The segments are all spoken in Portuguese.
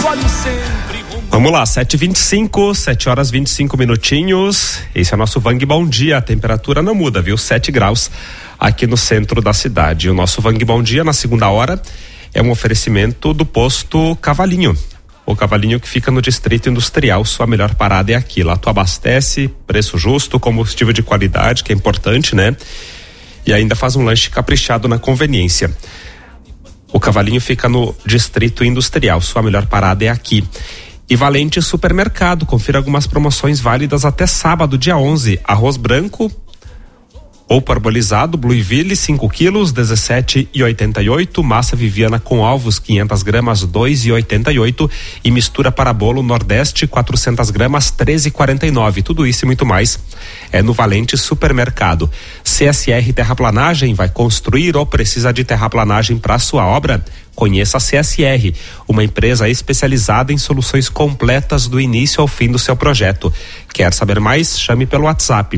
Vamos lá, 7h25, 7 horas 25 minutinhos. Esse é o nosso Vang Bom Dia. A temperatura não muda, viu? 7 graus aqui no centro da cidade. O nosso Vang Bom Dia, na segunda hora, é um oferecimento do posto Cavalinho. O Cavalinho que fica no Distrito Industrial. Sua melhor parada é aqui. Lá tu abastece, preço justo, combustível de qualidade, que é importante, né? E ainda faz um lanche caprichado na conveniência. O Cavalinho fica no Distrito Industrial. Sua melhor parada é aqui. E Valente Supermercado, confira algumas promoções válidas até sábado, dia 11. Arroz branco ou parbolizado, Blueville, 5 quilos, 17,88. Massa Viviana com ovos, 500 gramas, 2,88. E mistura para bolo Nordeste, 400 gramas, 13,49. Tudo isso e muito mais é no Valente Supermercado. CSR Terraplanagem, vai construir ou precisa de terraplanagem para sua obra? Conheça a CSR, uma empresa especializada em soluções completas do início ao fim do seu projeto. Quer saber mais? Chame pelo WhatsApp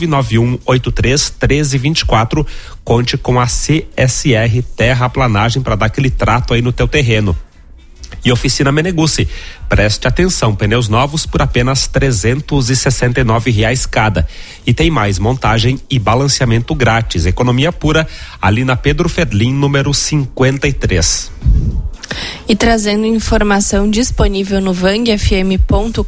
991831324. Conte com a CSR Terraplanagem para dar aquele trato aí no teu terreno. E Oficina Meneguci, preste atenção, pneus novos por apenas R$369 cada. E tem mais, montagem e balanceamento grátis, economia pura, ali na Pedro Ferlin, número 53. E trazendo informação disponível no vangfm.com.br,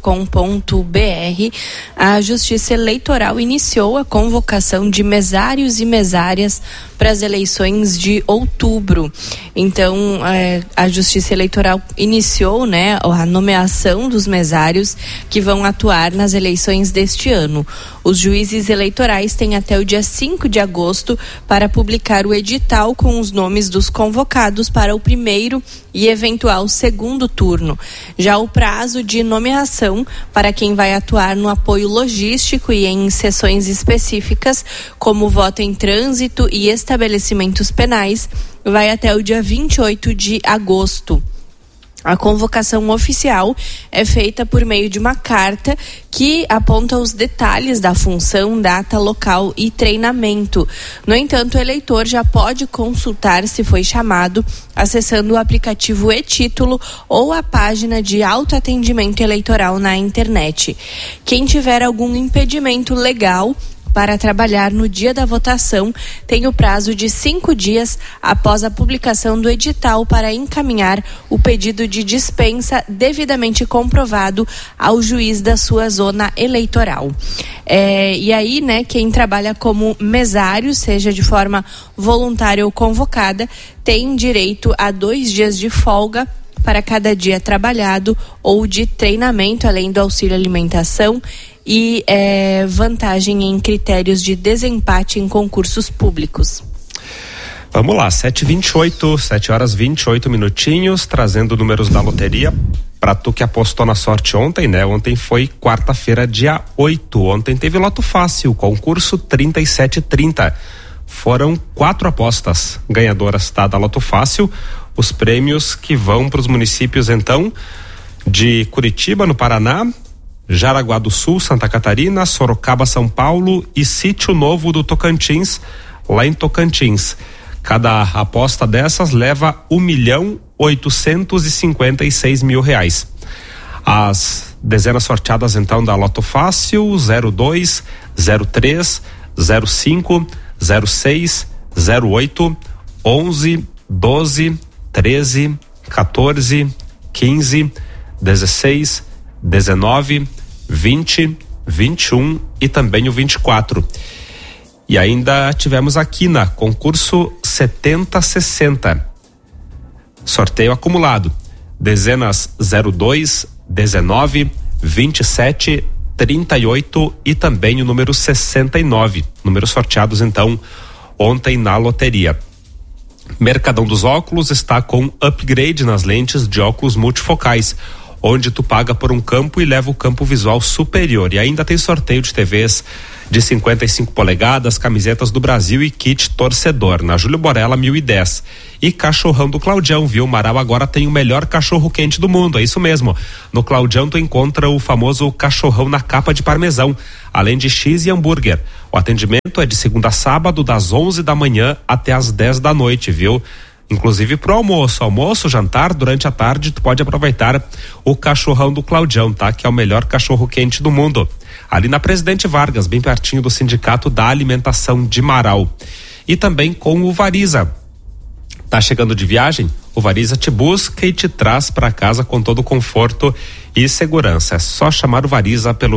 a Justiça Eleitoral iniciou a convocação de mesários e mesárias para as eleições de outubro. Então, a Justiça Eleitoral iniciou, né, a nomeação dos mesários que vão atuar nas eleições deste ano. Os juízes eleitorais têm até o dia 5 de agosto para publicar o edital com os nomes dos convocados para o primeiro e eventual segundo turno. Já o prazo de nomeação para quem vai atuar no apoio logístico e em sessões específicas, como voto em trânsito e estabelecimentos penais, vai até o dia 28 de agosto. A convocação oficial é feita por meio de uma carta que aponta os detalhes da função, data, local e treinamento. No entanto, o eleitor já pode consultar se foi chamado acessando o aplicativo e-Título ou a página de autoatendimento eleitoral na internet. Quem tiver algum impedimento legal para trabalhar no dia da votação, tem o prazo de 5 dias após a publicação do edital para encaminhar o pedido de dispensa devidamente comprovado ao juiz da sua zona eleitoral. E aí, né, quem trabalha como mesário, seja de forma voluntária ou convocada, tem direito a 2 dias de folga para cada dia trabalhado ou de treinamento, além do auxílio alimentação e vantagem em critérios de desempate em concursos públicos. Vamos lá, 7h28, 7 horas 28 minutinhos, trazendo números da loteria para tu que apostou na sorte ontem, né? Ontem foi quarta-feira, dia 8. Ontem teve Loto Fácil, concurso 3730. Foram 4 apostas ganhadoras, tá, da Loto Fácil. Os prêmios que vão para os municípios, então, de Curitiba, no Paraná, Jaraguá do Sul, Santa Catarina, Sorocaba, São Paulo e Sítio Novo do Tocantins, lá em Tocantins. Cada aposta dessas leva R$1.856.000. As dezenas sorteadas então da Loto Fácil: 02, 03, 05, 06, 08, 11, 12, 13, 14, 15, 16, 19, 20, 21 e também o 24. E ainda tivemos aqui na concurso 7060. Sorteio acumulado. Dezenas 02, 19, 27, 38 e também o número 69. Números sorteados então ontem na loteria. Mercadão dos Óculos está com upgrade nas lentes de óculos multifocais, onde tu paga por um campo e leva o campo visual superior. E ainda tem sorteio de TVs de 55 polegadas, camisetas do Brasil e kit torcedor, na Júlio Borella 1010. E cachorrão do Claudião, viu? Marau agora tem o melhor cachorro quente do mundo, é isso mesmo. No Claudião tu encontra o famoso cachorrão na capa de parmesão, além de X e hambúrguer. O atendimento é de segunda a sábado, das 11 da manhã até as 10 da noite, viu? inclusive pro almoço, jantar, durante a tarde tu pode aproveitar o cachorrão do Claudião, tá? Que é o melhor cachorro quente do mundo. Ali na Presidente Vargas, bem pertinho do Sindicato da Alimentação de Marau. E também com o Variza. Tá chegando de viagem? O Variza te busca e te traz para casa com todo conforto e segurança. É só chamar o Variza pelo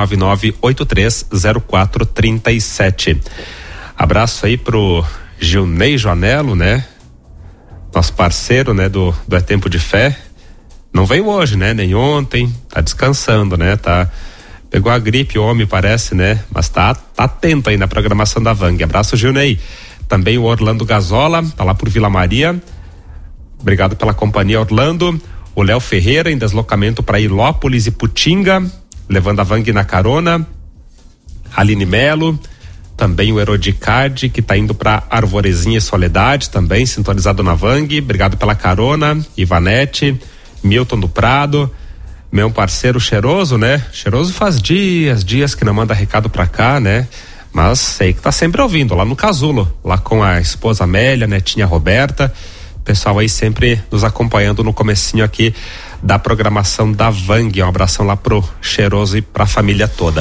999-830437. Abraço aí pro Gilney Joanello, né? Nosso parceiro, né? Do É Tempo de Fé. Não veio hoje, né? Nem ontem. Tá descansando, né? Pegou a gripe, o homem parece, né? Mas tá atento aí na programação da Vang. Abraço, Gilney. Também o Orlando Gazola, tá lá por Vila Maria. Obrigado pela companhia, Orlando. O Léo Ferreira, em deslocamento para Ilópolis e Putinga, levando a Vang na carona. Aline Melo. Também o Erodicard, que tá indo para Arvorezinha e Soledade, também sintonizado na Vang. Obrigado pela carona. Ivanete, Milton do Prado. Meu parceiro Cheiroso, né? Cheiroso faz dias que não manda recado pra cá, né? Mas sei que tá sempre ouvindo, lá no Casulo, lá com a esposa Amélia, netinha Roberta, pessoal aí sempre nos acompanhando no comecinho aqui da programação da Vang. Um abração lá pro Cheiroso e pra família toda.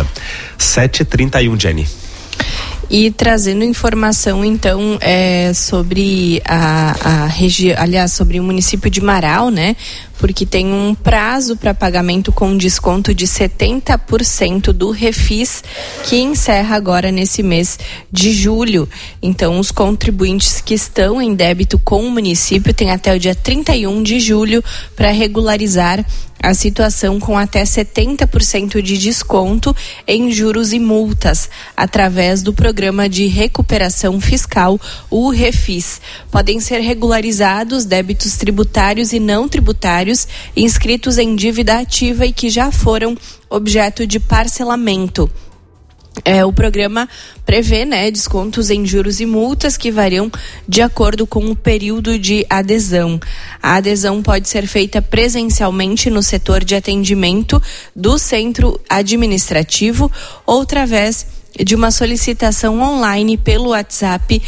7h31, Jenny. E trazendo informação então sobre a região, aliás, sobre o município de Marau, né? Porque tem um prazo para pagamento com desconto de 70% do refis que encerra agora nesse mês de julho. Então, os contribuintes que estão em débito com o município têm até o dia 31 de julho para regularizar a situação com até 70% de desconto em juros e multas, através do Programa de Recuperação Fiscal, o Refis. Podem ser regularizados débitos tributários e não tributários inscritos em dívida ativa e que já foram objeto de parcelamento. O programa prevê, descontos em juros e multas que variam de acordo com o período de adesão. A adesão pode ser feita presencialmente no setor de atendimento do centro administrativo ou através de uma solicitação online pelo WhatsApp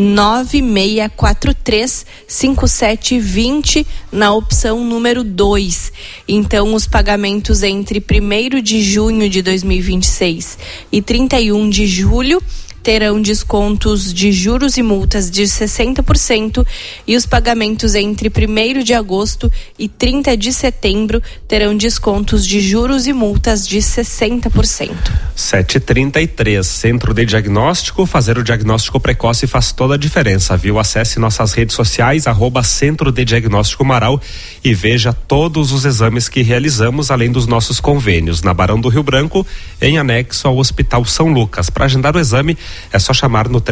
96435720 na opção número 2. Então, os pagamentos entre 1º de junho de 2026 e 31 de julho terão descontos de juros e multas de 60% e os pagamentos entre 1º de agosto e 30 de setembro terão descontos de juros e multas de 60%. 7h33, Centro de Diagnóstico. Fazer o diagnóstico precoce faz toda a diferença, viu? Acesse nossas redes sociais, @Centro de Diagnóstico Marau, e veja todos os exames que realizamos, além dos nossos convênios, na Barão do Rio Branco, em anexo ao Hospital São Lucas. Para agendar o exame, é só chamar no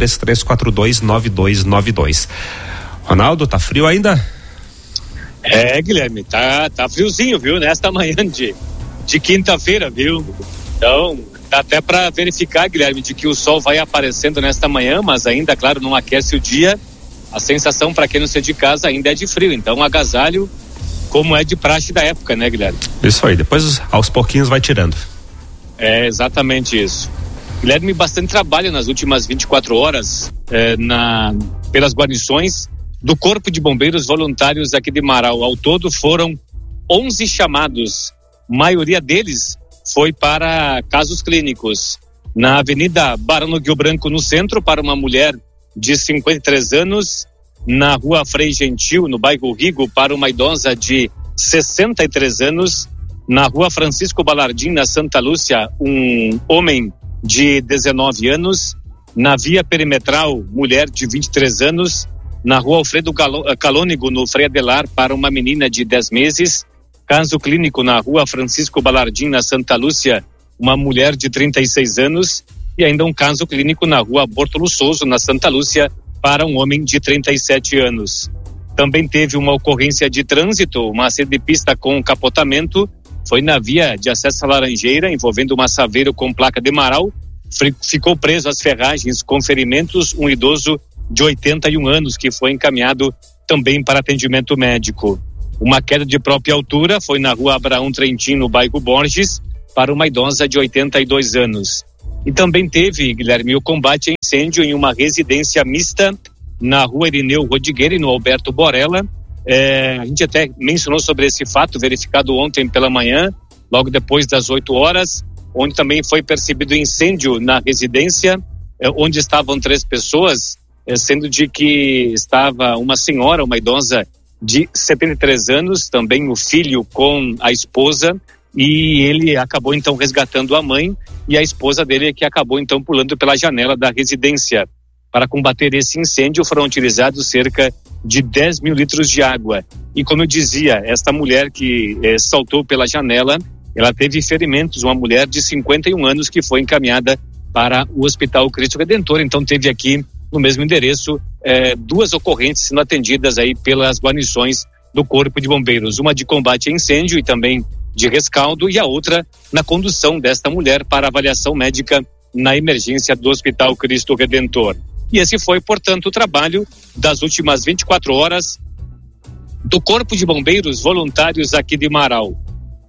3342-9292. Ronaldo, tá frio ainda? Guilherme, tá friozinho, viu? Nesta manhã de quinta-feira, viu? Então, dá até para verificar, Guilherme, de que o sol vai aparecendo nesta manhã, mas ainda, claro, não aquece o dia. A sensação para quem não sai de casa ainda é de frio, então agasalho como é de praxe da época, né, Guilherme? Isso aí, depois aos pouquinhos vai tirando. É exatamente isso. Guilherme, bastante trabalho nas últimas 24 horas pelas guarnições do Corpo de Bombeiros Voluntários aqui de Marau. Ao todo foram 11 chamados, maioria deles foi para casos clínicos. Na Avenida Barão do Rio Branco, no centro, para uma mulher de 53 anos, na Rua Frei Gentil, no bairro Rigo, para uma idosa de 63 anos, na Rua Francisco Balardim, na Santa Lúcia, um homem de 19 anos, na Via Perimetral, mulher de 23 anos, na Rua Alfredo Calônigo, no Frei Adelar, para uma menina de 10 meses, caso clínico na Rua Francisco Balardim, na Santa Lúcia, uma mulher de 36 anos, e ainda um caso clínico na Rua Bortolo Souza, na Santa Lúcia, para um homem de 37 anos. Também teve uma ocorrência de trânsito, uma acidente de pista com capotamento, foi na via de acesso à Laranjeira, envolvendo uma Saveiro com placa de Marau. Ficou preso às ferragens com ferimentos um idoso de 81 anos, que foi encaminhado também para atendimento médico. Uma queda de própria altura foi na Rua Abraão Trentin, no bairro Borges, para uma idosa de 82 anos. E também teve, Guilherme, o combate a incêndio em uma residência mista na rua Irineu Rodrigueira e no Alberto Borella. A gente até mencionou sobre esse fato verificado ontem pela manhã, logo depois das 8 horas, onde também foi percebido incêndio na residência, onde estavam 3 pessoas, sendo de que estava uma senhora, uma idosa de 73 anos, também o filho com a esposa, e ele acabou então resgatando a mãe, e a esposa dele que acabou então pulando pela janela da residência. Para combater esse incêndio foram utilizados cerca de 10 mil litros de água. E como eu dizia, esta mulher que saltou pela janela, ela teve ferimentos, uma mulher de 51 anos que foi encaminhada para o Hospital Cristo Redentor. Então teve aqui no mesmo endereço 2 ocorrências sendo atendidas aí pelas guarnições do Corpo de Bombeiros, uma de combate a incêndio e também de rescaldo, e a outra na condução desta mulher para avaliação médica na emergência do Hospital Cristo Redentor. E esse foi, portanto, o trabalho das últimas 24 horas do Corpo de Bombeiros Voluntários aqui de Marau.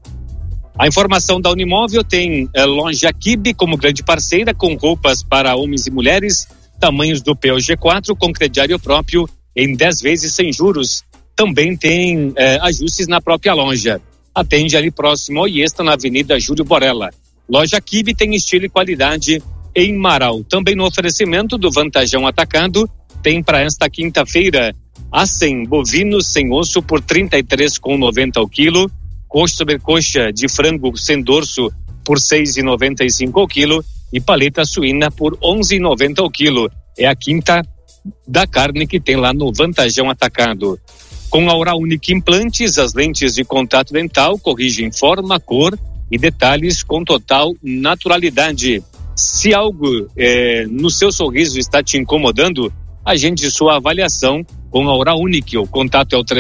A informação da Unimóvel tem loja Kibe como grande parceira, com roupas para homens e mulheres, tamanhos do POG4, com crediário próprio em 10 vezes sem juros. Também tem ajustes na própria loja. Atende ali próximo ao Iesta, na Avenida Júlio Borella. Loja Kibe tem estilo e qualidade em Marau. Também no oferecimento do Vantajão Atacado, tem para esta quinta-feira acém bovino sem osso por R$ 33,90 ao quilo, coxa sobre coxa de frango sem dorso por R$ 6,95 ao quilo e paleta suína por R$ 11,90 ao quilo. É a quinta da carne que tem lá no Vantajão Atacado. Com a Oral Unique Implantes, as lentes de contato dental corrigem forma, cor e detalhes com total naturalidade. Se algo no seu sorriso está te incomodando, agende sua avaliação com a Oral Unique. O contato é o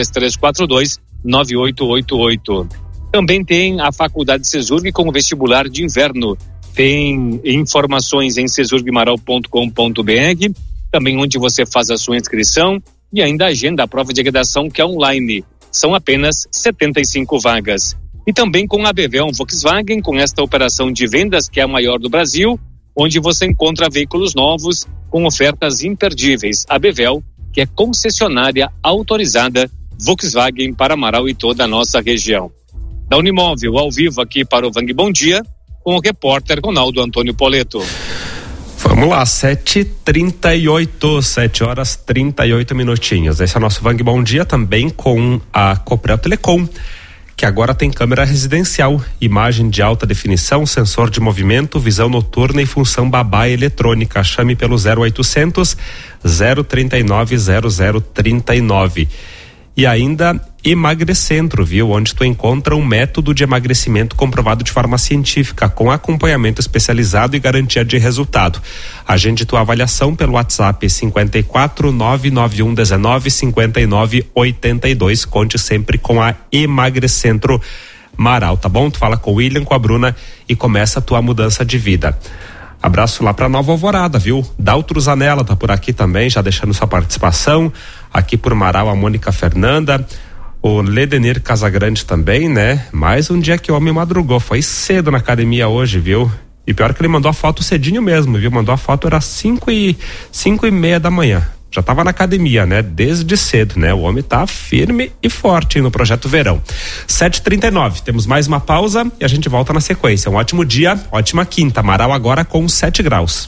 3342-9888. Também tem a Faculdade Cesurg com o vestibular de inverno. Tem informações em cesurgmaral.com.br, também onde você faz a sua inscrição, e ainda agenda a prova de redação, que é online. São apenas 75 vagas. E também com a Bevel Volkswagen, com esta operação de vendas que é a maior do Brasil, onde você encontra veículos novos com ofertas imperdíveis. A Bevel, que é concessionária autorizada Volkswagen para Marau e toda a nossa região. Da Unimóvel, ao vivo aqui para o Vang Bom Dia, com o repórter Ronaldo Antônio Poleto. Vamos lá, 7h38, 7 horas 38 minutinhos. Esse é o nosso Vang Bom Dia, também com a Coprel Telecom, que agora tem câmera residencial, imagem de alta definição, sensor de movimento, visão noturna e função babá eletrônica. Chame pelo 0800 039 0039. E ainda Emagrecentro, viu? Onde tu encontra um método de emagrecimento comprovado de forma científica, com acompanhamento especializado e garantia de resultado. Agende tua avaliação pelo WhatsApp 54 991 19 59 82. Conte sempre com a Emagrecentro Marau, tá bom? Tu fala com o William, com a Bruna e começa a tua mudança de vida. Abraço lá pra Nova Alvorada, viu? Daltro Zanella tá por aqui também, já deixando sua participação. Aqui por Marau, a Mônica Fernanda, o Ledenir Casagrande também, né? Mais um dia que o homem madrugou, foi cedo na academia hoje, viu? E pior que ele mandou a foto cedinho mesmo, viu? Mandou a foto, era 5:30 da manhã. Já tava na academia, né? Desde cedo, né? O homem tá firme e forte no Projeto Verão. 7h39, temos mais uma pausa e a gente volta na sequência. Um ótimo dia, ótima quinta. Marau agora com 7 graus.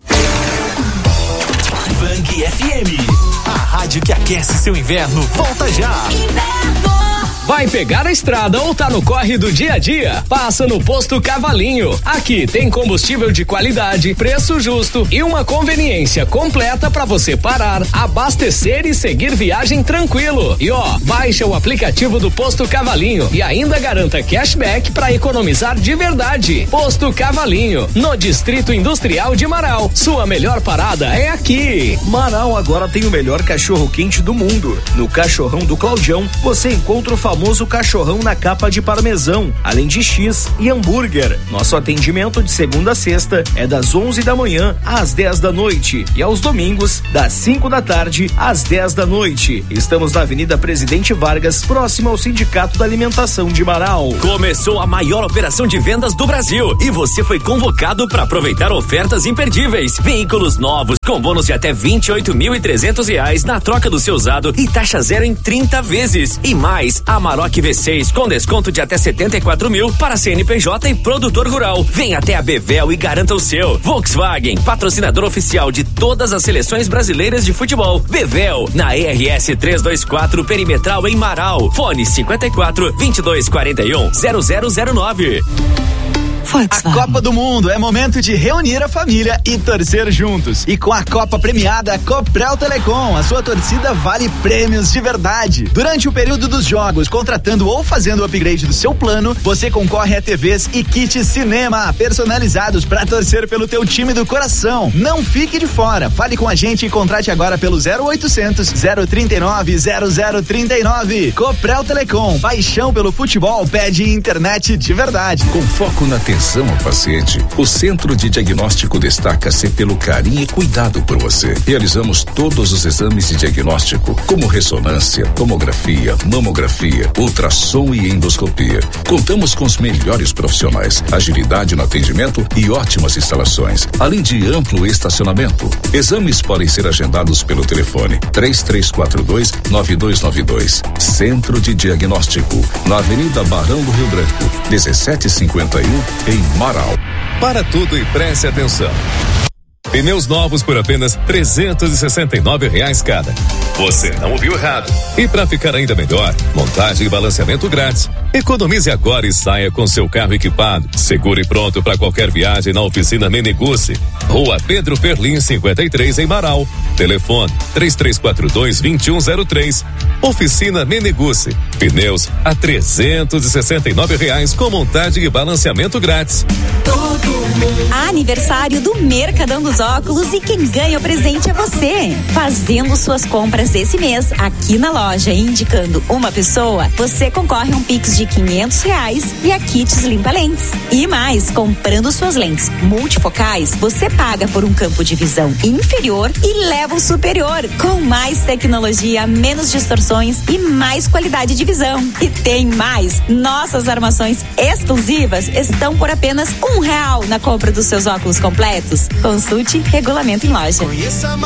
Vang FM, a rádio que aquece seu inverno, volta já. Vai pegar a estrada ou tá no corre do dia a dia? Passa no Posto Cavalinho. Aqui tem combustível de qualidade, preço justo e uma conveniência completa para você parar, abastecer e seguir viagem tranquilo. E baixa o aplicativo do Posto Cavalinho e ainda garanta cashback para economizar de verdade. Posto Cavalinho, no Distrito Industrial de Marau. Sua melhor parada é aqui. Marau agora tem o melhor cachorro quente do mundo. No Cachorrão do Claudião, você encontra o famoso famoso cachorrão na capa de parmesão, além de X e hambúrguer. Nosso atendimento de segunda a sexta é das 11 da manhã às 10 da noite e aos domingos das 5 da tarde às 10 da noite. Estamos na Avenida Presidente Vargas, próximo ao Sindicato da Alimentação de Marau. Começou a maior operação de vendas do Brasil e você foi convocado para aproveitar ofertas imperdíveis. Veículos novos com bônus de até R$28.300 na troca do seu usado e taxa zero em 30 vezes. E mais, Amarok V6 com desconto de até 74 mil para CNPJ e produtor rural. Vem até a Bevel e garanta o seu. Volkswagen, patrocinador oficial de todas as seleções brasileiras de futebol. Bevel, na ERS 324 Perimetral em Marau. Fone 54 2241 0009. A Copa do Mundo é momento de reunir a família e torcer juntos. E com a Copa premiada Coprel Telecom, a sua torcida vale prêmios de verdade. Durante o período dos jogos, contratando ou fazendo o upgrade do seu plano, você concorre a TVs e kits cinema personalizados para torcer pelo teu time do coração. Não fique de fora. Fale com a gente e contrate agora pelo 0800 039 0039. Coprel Telecom, paixão pelo futebol pede internet de verdade. Com foco na atenção ao paciente, o Centro de Diagnóstico destaca-se pelo carinho e cuidado por você. Realizamos todos os exames de diagnóstico, como ressonância, tomografia, mamografia, ultrassom e endoscopia. Contamos com os melhores profissionais, agilidade no atendimento e ótimas instalações, além de amplo estacionamento. Exames podem ser agendados pelo telefone 3342-9292. Centro de Diagnóstico, na Avenida Barão do Rio Branco, 1751, em Marau. Para tudo e preste atenção. Pneus novos por apenas R$369 cada. Você não ouviu errado. E para ficar ainda melhor, montagem e balanceamento grátis. Economize agora e saia com seu carro equipado, seguro e pronto para qualquer viagem na oficina Menegusse. Rua Pedro Perlim 53 em Marau. Telefone 3342-2103. Oficina Menegusse. Pneus a R$369 com montagem e balanceamento grátis. Aniversário do Mercadão dos Óculos e quem ganha o presente é você. Fazendo suas compras esse mês aqui na loja, indicando uma pessoa, você concorre a um Pix de R$500 e a kits limpa lentes. E mais, comprando suas lentes multifocais, você paga por um campo de visão inferior e leva o superior, com mais tecnologia, menos distorções e mais qualidade de visão. E tem mais, nossas armações exclusivas estão por apenas R$1 na compra dos seus óculos completos. Consulte regulamento em loja.